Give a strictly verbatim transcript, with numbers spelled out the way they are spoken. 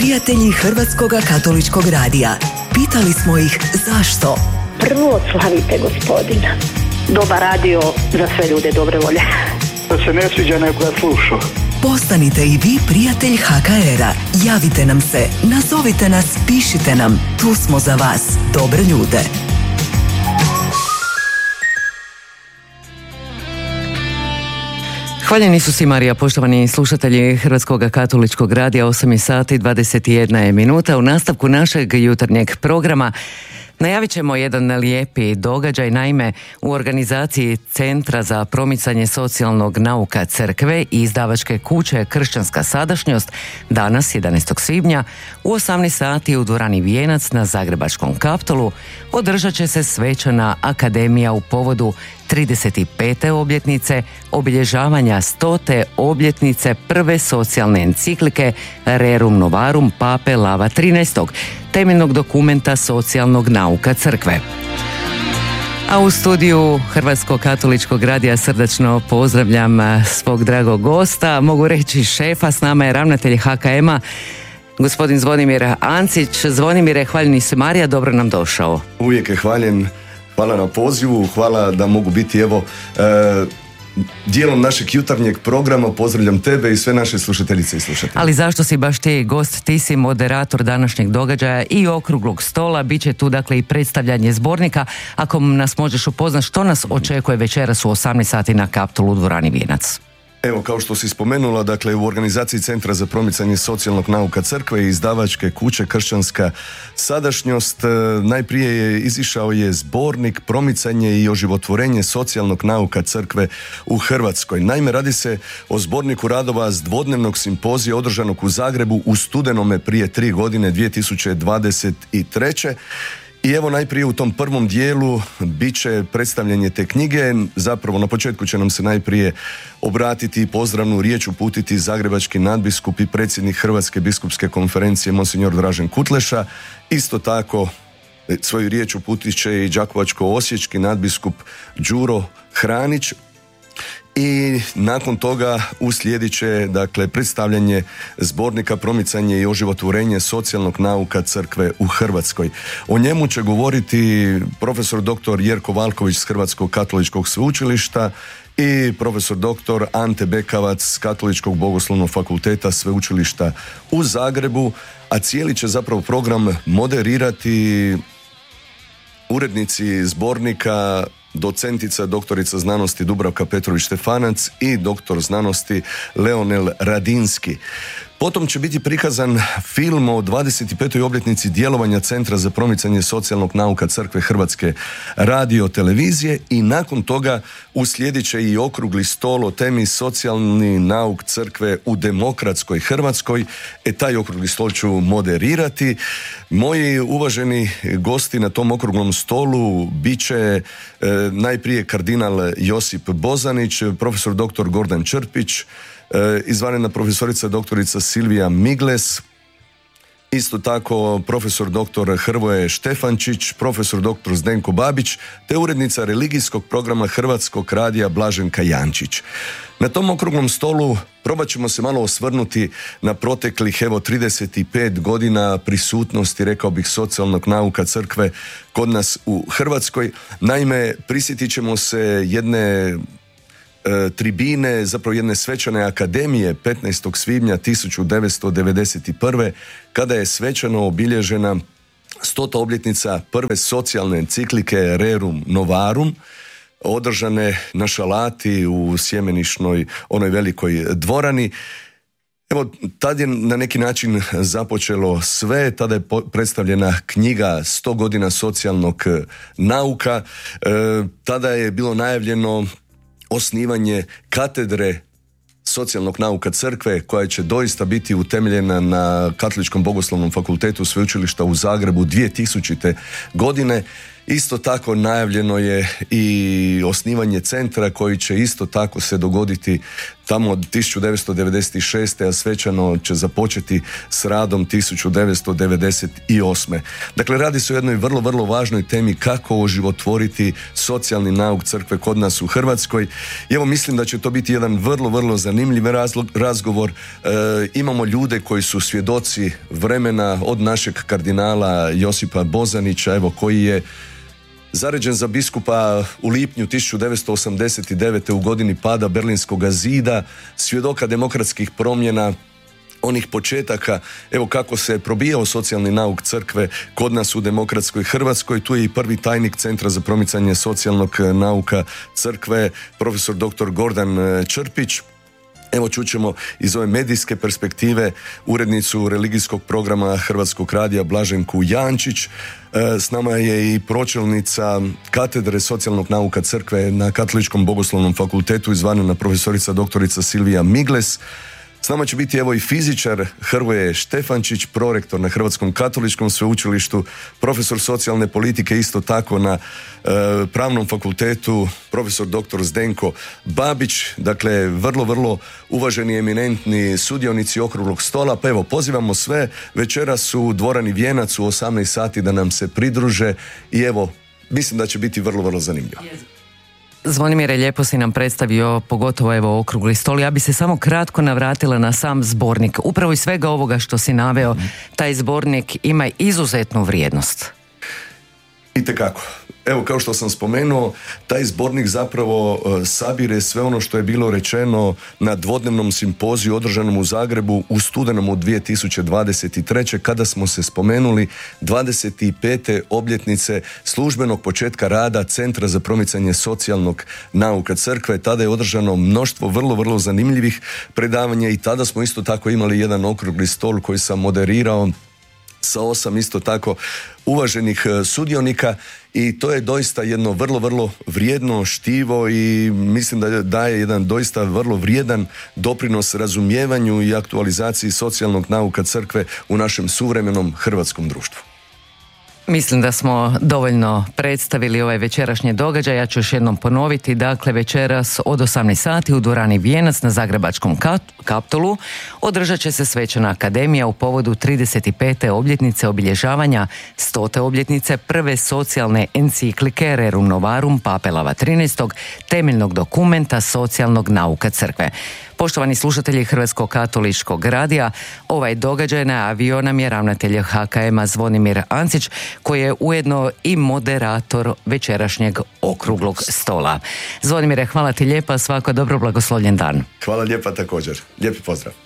prijatelji Hrvatskog katoličkog radija. Pitali smo ih zašto. Prvo slavite Gospodina. Dobar radio za sve ljude dobre volje. Da se ne sviđa neko je slušao. Postanite i vi prijatelj ha ka era. Javite nam se, nazovite nas, pišite nam. Tu smo za vas, dobre ljude. Hvaljeni su si Marija, poštovani slušatelji Hrvatskog katoličkog radija, osam sati dvadeset jedna je minuta. U nastavku našeg jutarnjeg programa najavit ćemo jedan lijepi događaj. Naime, u organizaciji Centra za promicanje socijalnog nauka Crkve i izdavačke kuće Kršćanska sadašnjost danas, jedanaestog svibnja, u osamnaest sati u dvorani Vijenac na Zagrebačkom Kaptolu održat će se svečana akademija u povodu trideset pete obljetnice obilježavanja stote obljetnice prve socijalne enciklike Rerum Novarum Pape Lava trinaestog, temeljnog dokumenta socijalnog nauka Crkve. A u studiju Hrvatskog katoličkog radija srdačno pozdravljam svog dragog gosta, mogu reći šefa, s nama je ravnatelj ha ka ema, gospodin Zvonimir Ancić. Zvonimire, hvaljeni se Marija, dobro nam došao. Uvijek je hvaljen, hvala na pozivu, hvala da mogu biti evo e, dijelom našeg jutarnjeg programa. Pozdravljam tebe i sve naše slušateljice i slušatelje. Ali zašto si baš ti gost? Ti si moderator današnjeg događaja i okruglog stola, bit će tu dakle i predstavljanje zbornika. Ako nas možeš upoznati, što nas očekuje večeras u osamnaest sati na Kaptolu u dvorani Vijenac? Evo, kao što si spomenula, dakle, u organizaciji Centra za promicanje socijalnog nauka Crkve i izdavačke kuće Kršćanska sadašnjost najprije je izišao je zbornik Promicanje i oživotvorenje socijalnog nauka Crkve u Hrvatskoj. Naime, radi se o zborniku radova s dvodnevnog simpozija održanog u Zagrebu u studenome prije tri godine, dvije tisuće dvadeset treće. I evo najprije u tom prvom dijelu bit će predstavljanje te knjige. Zapravo na početku će nam se najprije obratiti i pozdravnu riječ uputiti zagrebački nadbiskup i predsjednik Hrvatske biskupske konferencije monsinjor Dražen Kutleša. Isto tako svoju riječ uputit će i đakovačko-osječki nadbiskup Đuro Hranić. I nakon toga uslijedit će dakle predstavljanje zbornika Promicanje i oživotvorenje socijalnog nauka Crkve u Hrvatskoj. O njemu će govoriti profesor doktor Jerko Valković s Hrvatskog katoličkog sveučilišta i profesor doktor Ante Bekavac s Katoličkog bogoslovnog fakulteta sveučilišta u Zagrebu, a cijeli će zapravo program moderirati urednici zbornika, docentica, doktorica znanosti Dubravka Petrović-Štefanac i doktor znanosti Leonel Radinski. Potom će biti prikazan film o dvadeset petoj obljetnici djelovanja Centra za promicanje socijalnog nauka Crkve Hrvatske radio televizije i nakon toga uslijedit će i okrugli stol o temi socijalni nauk Crkve u demokratskoj Hrvatskoj. E taj okrugli stol ću moderirati. Moji uvaženi gosti na tom okruglom stolu bit će e, najprije kardinal Josip Bozanić, profesor doktor Gordan Črpić, izvanredna profesorica doktorica Silvija Migles, isto tako profesor doktor Hrvoje Štefančić, profesor doktor Zdenko Babić, te urednica religijskog programa Hrvatskog radija Blaženka Jančić. Na tom okruglom stolu probat ćemo se malo osvrnuti na proteklih evo trideset pet godina prisutnosti, rekao bih, socijalnog nauka Crkve kod nas u Hrvatskoj. Naime, prisjetit ćemo se jedne tribine, zapravo jedne svečane akademije petnaestog svibnja tisuću devetsto devedeset prve. kada je svečano obilježena stota obljetnica prve socijalne enciklike Rerum Novarum, održane na Šalati u Sjemenišnoj, onoj velikoj dvorani. Evo, tad je na neki način započelo sve, tada je predstavljena knjiga sto godina socijalnog nauka, e, tada je bilo najavljeno osnivanje katedre socijalnog nauka Crkve, koja će doista biti utemeljena na Katoličkom bogoslovnom fakultetu sveučilišta u Zagrebu dvije tisućite. godine. Isto tako najavljeno je i osnivanje centra koji će isto tako se dogoditi tamo od tisuću devetsto devedeset šeste. a svečano će započeti s radom tisuću devetsto devedeset osme. Dakle, radi se o jednoj vrlo, vrlo važnoj temi kako oživotvoriti socijalni nauk crkve kod nas u Hrvatskoj. I evo, mislim da će to biti jedan vrlo, vrlo zanimljiv razlog, razgovor. E, imamo ljude koji su svjedoci vremena od našeg kardinala Josipa Bozanića, evo, koji je zaređen za biskupa u lipnju tisuću devetsto osamdeset devete. u godini pada Berlinskog zida, svjedoka demokratskih promjena, onih početaka, evo kako se probijao socijalni nauk crkve kod nas u demokratskoj Hrvatskoj. Tu je i prvi tajnik Centra za promicanje socijalnog nauka crkve, profesor doktor Gordan Črpić. Evo, čućemo iz ove medijske perspektive urednicu religijskog programa Hrvatskog radija Blaženku Jančić. S nama je i pročelnica katedre socijalnog nauka crkve na Katoličkom bogoslovnom fakultetu, izvanredna profesorica doktorica Silvija Migles. S nama će biti evo i fizičar Hrvoje Štefančić, prorektor na Hrvatskom katoličkom sveučilištu, profesor socijalne politike isto tako na e, Pravnom fakultetu, profesor doktor Zdenko Babić. Dakle, vrlo, vrlo uvaženi, eminentni sudionici okruglog stola. Pa evo, pozivamo sve večeras u dvorani Vijenac u osamnaest sati da nam se pridruže i evo, mislim da će biti vrlo, vrlo zanimljivo. Zvonimire, lijepo si nam predstavio, pogotovo evo okrugli stol. Ja bi se samo kratko navratila na sam zbornik. Upravo iz svega ovoga što si naveo, taj zbornik ima izuzetnu vrijednost. Itekako. Evo, kao što sam spomenuo, taj zbornik zapravo uh, sabire sve ono što je bilo rečeno na dvodnevnom simpoziju održanom u Zagrebu u studenom u dvije tisuće dvadeset treće. kada smo se spomenuli dvadeset pete obljetnice službenog početka rada Centra za promicanje socijalnog nauka crkve. Tada je održano mnoštvo vrlo, vrlo zanimljivih predavanja i tada smo isto tako imali jedan okrugli stol koji sam moderirao sa osam isto tako uvaženih sudionika i to je doista jedno vrlo, vrlo vrijedno štivo i mislim da daje jedan doista vrlo vrijedan doprinos razumijevanju i aktualizaciji socijalnog nauka crkve u našem suvremenom hrvatskom društvu. Mislim da smo dovoljno predstavili ovaj večerašnji događaj. Ja ću još jednom ponoviti. Dakle, večeras od osamnaest sati u dvorani Vijenac na Zagrebačkom Kaptolu održat će se svečana akademija u povodu trideset pete obljetnice obilježavanja stote obljetnice prve socijalne enciklike Rerum Novarum Pape Lava trinaestog, temeljnog dokumenta socijalnog nauka crkve. Poštovani slušatelji Hrvatskog katoličkog radija, ovaj događaj najavio nam je ravnatelj H K M-a Zvonimir Ancić, koji je ujedno i moderator večerašnjeg okruglog stola. Zvonimire, hvala ti lijepa, svako dobro, blagoslovljen dan. Hvala lijepa također. Lijepi pozdrav.